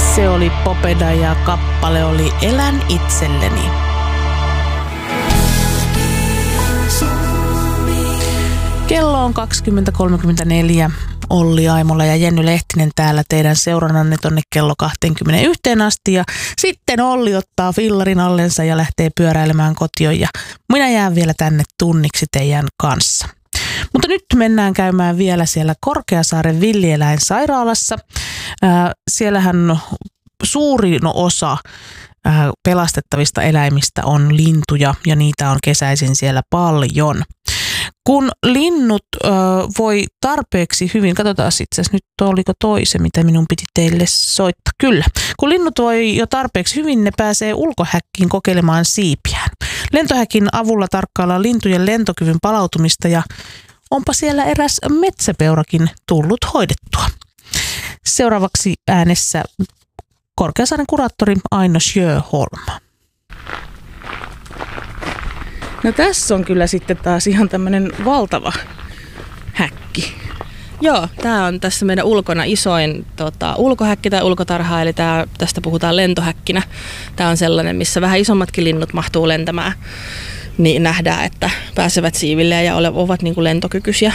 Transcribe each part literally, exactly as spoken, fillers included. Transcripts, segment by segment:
Se oli Popeda ja kappale oli Elän itselleni. Kello on kaksikymmentä kolmekymmentäneljä. Olli Aimola ja Jenny Lehtinen täällä teidän seurannanne tonne kello kaksikymmentäyksi asti. Ja sitten Olli ottaa fillarin allensa ja lähtee pyöräilemään kotiin. Ja minä jään vielä tänne tunniksi teidän kanssa. Mutta nyt mennään käymään vielä siellä Korkeasaaren villieläinsairaalassa. Äh, siellähän suurin osa äh, pelastettavista eläimistä on lintuja ja niitä on kesäisin siellä paljon. Kun linnut ö, voi tarpeeksi hyvin, katsotaan itse asiassa nyt oliko toise, mitä minun piti teille soittaa. Kyllä, kun linnut voi jo tarpeeksi hyvin, ne pääsee ulkohäkkiin kokeilemaan siipiään. Lentohäkin avulla tarkkaillaan lintujen lentokyvyn palautumista ja onpa siellä eräs metsäpeurakin tullut hoidettua. Seuraavaksi äänessä Korkeasaaren kuraattori Aino Sjöholm. No tässä on kyllä sitten taas ihan tämmöinen valtava häkki. Joo, tämä on tässä meidän ulkona isoin tota, ulkohäkki tai ulkotarha, eli tää, tästä puhutaan lentohäkkinä. Tämä on sellainen, missä vähän isommatkin linnut mahtuu lentämään, niin nähdään, että pääsevät siiville ja ovat niin kuin lentokykyisiä.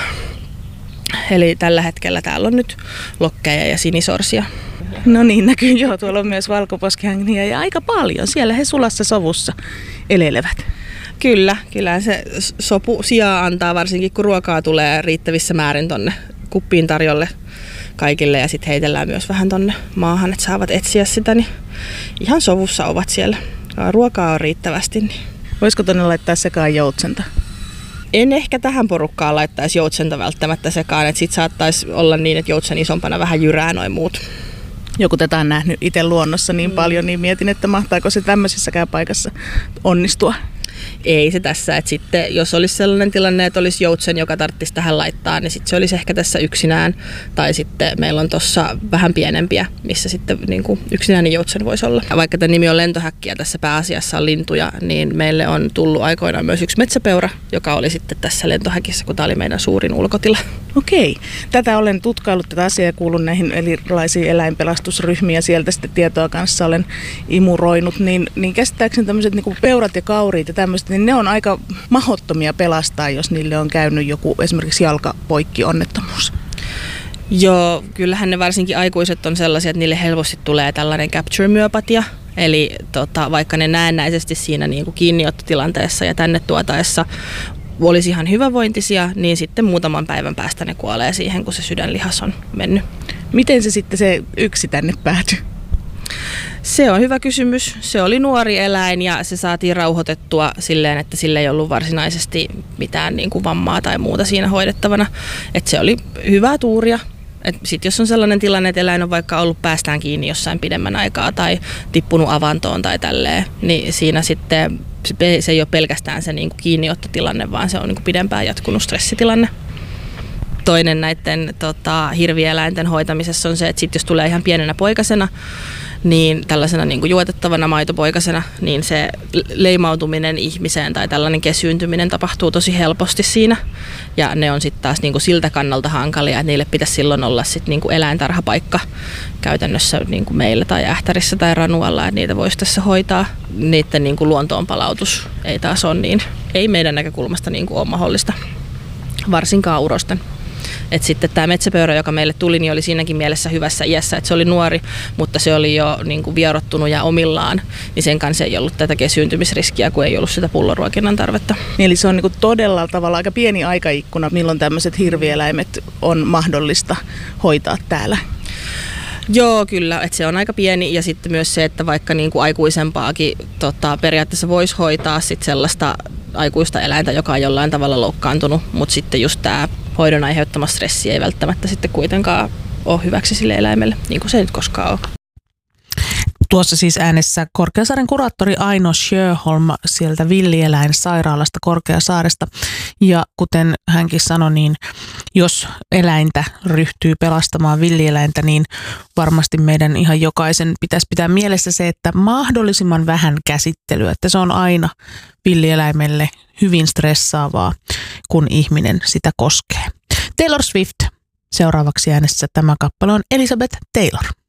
Eli tällä hetkellä täällä on nyt lokkeja ja sinisorsia. No niin, näkyy joo. Tuolla on myös valkoposkihängniä ja aika paljon. Siellä he sulassa sovussa elelevät. Kyllä, kyllä se sopu sijaa antaa, varsinkin kun ruokaa tulee riittävissä määrin tonne kuppiin tarjolle kaikille ja sitten heitellään myös vähän tonne maahan, että saavat etsiä sitä, niin ihan sovussa ovat siellä. Ruokaa on riittävästi. Niin. Voisiko tonne laittaa sekaan joutsenta? En ehkä tähän porukkaan laittaisi joutsenta välttämättä sekaan, että sitten saattaisi olla niin, että joutsen isompana vähän jyrää noin muut. Joku tätä on nähnyt itse luonnossa niin mm. paljon, niin mietin, että mahtaako se tämmöisessäkään paikassa onnistua. Ei se tässä, että sitten jos olisi sellainen tilanne, että olisi joutsen, joka tarvitsisi tähän laittaa, niin sitten se olisi ehkä tässä yksinään. Tai sitten meillä on tuossa vähän pienempiä, missä sitten niin kuin yksinäinen joutsen voisi olla. Ja vaikka tämä nimi on lentohäkki ja tässä pääasiassa on lintuja, niin meille on tullut aikoinaan myös yksi metsäpeura, joka oli sitten tässä lentohäkissä, kun tämä oli meidän suurin ulkotila. Okei. Tätä olen tutkaillut tätä asiaa ja kuulun näihin erilaisiin eläinpelastusryhmiin ja sieltä sitten tietoa kanssa olen imuroinut. Niin, niin käsittääkseni tämmöiset niin kuin peurat ja kauriit ja tämmöiset, niin ne on aika mahdottomia pelastaa, jos niille on käynyt joku esimerkiksi jalkapoikki-onnettomuus. Joo, kyllähän ne varsinkin aikuiset on sellaisia, että niille helposti tulee tällainen capture-myopatia. Eli tota, vaikka ne näennäisesti siinä niin kuin kiinniottotilanteessa ja tänne tuotaessa olisi ihan hyvävointisia, niin sitten muutaman päivän päästä ne kuolee siihen, kun se sydänlihas on mennyt. Miten se sitten se yksi tänne päätyi? Se on hyvä kysymys. Se oli nuori eläin ja se saatiin rauhoitettua silleen, että sillä ei ollut varsinaisesti mitään niin kuin vammaa tai muuta siinä hoidettavana. Et se oli hyvää tuuria. Sitten jos on sellainen tilanne, että eläin on vaikka ollut päästään kiinni jossain pidemmän aikaa tai tippunut avantoon tai tälleen, niin siinä sitten se ei ole pelkästään se niin kuin kiinniottotilanne, vaan se on niin kuin pidempään jatkunut stressitilanne. Toinen näiden tota, hirvieläinten hoitamisessa on se, että sit jos tulee ihan pienenä poikasena, niin tällaisena niin kuin juotettavana maitopoikasena, niin se leimautuminen ihmiseen tai tällainen kesyyntyminen tapahtuu tosi helposti siinä. Ja ne on sitten taas niin kuin siltä kannalta hankalia, että niille pitäisi silloin olla sit niin kuin eläintarhapaikka käytännössä niin kuin meillä tai Ähtärissä tai Ranualla, että niitä voisi tässä hoitaa. Niiden niin kuin luontoonpalautus ei taas ole niin, ei meidän näkökulmasta niin kuin ole mahdollista, varsinkaan urosten. Et sitten tämä metsäpeura, joka meille tuli, niin oli siinäkin mielessä hyvässä iässä, että se oli nuori, mutta se oli jo niin kuin vierottunut ja omillaan, niin sen kanssa ei ollut tätä kesyyntymisriskiä, kun ei ollut sitä pulloruokinnan tarvetta. Eli se on niin kuin todella tavalla aika pieni aikaikkuna, milloin tämmöiset hirvieläimet on mahdollista hoitaa täällä. Joo, kyllä, että se on aika pieni ja sitten myös se, että vaikka niin kuin aikuisempaakin tota, periaatteessa voisi hoitaa sit sellaista aikuista eläintä, joka on jollain tavalla loukkaantunut, mutta sitten just tämä hoidon aiheuttama stressi ei välttämättä sitten kuitenkaan ole hyväksi sille eläimelle, niin kuin se ei nyt koskaan ole. Tuossa siis äänessä Korkeasaaren kuraattori Aino Sjöholm sieltä villieläinsairaalasta Korkeasaaresta. Ja kuten hänkin sanoi, niin jos eläintä ryhtyy pelastamaan villieläintä, niin varmasti meidän ihan jokaisen pitäisi pitää mielessä se, että mahdollisimman vähän käsittelyä, että se on aina villieläimelle hyvin stressaavaa, kun ihminen sitä koskee. Taylor Swift seuraavaksi äänessä. Tämä kappale on Elizabeth Taylor.